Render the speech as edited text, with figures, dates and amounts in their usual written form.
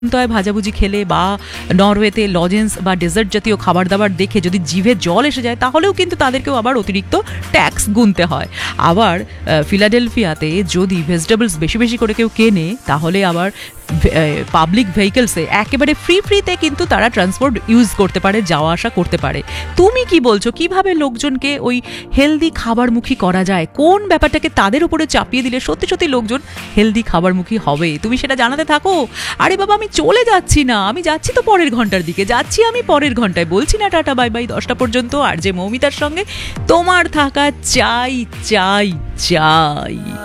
হয় ভাজাভুজি খেলে বা নরওয়েতে লজেন্স বা ডেজার্ট জাতীয় খাবার দাবার দেখে যদি জিভে জল এসে যায়, তাহলেও কিন্তু তাদেরকেও আবার অতিরিক্ত ট্যাক্স গুনতে হয়। আবার ফিলাডেলফিয়াতে যদি ভেজিটেবলস বেশি বেশি করে কেউ কেনে, তাহলে আবার পাবলিক ভেহিকলসে একেবারে ফ্রিতে কিন্তু তারা ট্রান্সপোর্ট ইউজ করতে পারে, যাওয়া আসা করতে পারে। তুমি কি বলছো, কিভাবে লোকজনকে ওই হেলদি খাবারমুখী করা যায়? কোন ব্যাপারটাকে তাদের উপরে চাপিয়ে দিলে সত্যি সত্যি লোকজন হেলদি খাবারমুখী হবে? তুমি সেটা জানাতে থাকো। আরে বাবা, আমি চলে যাচ্ছি না, আমি যাচ্ছি তো পরের ঘন্টার দিকে, যাচ্ছি আমি পরের ঘন্টায়, বলছি না টাটা বাই বাই 10টা পর্যন্ত। আর যে মৌমিতার সঙ্গে তোমার থাকা চাই চাই চাই।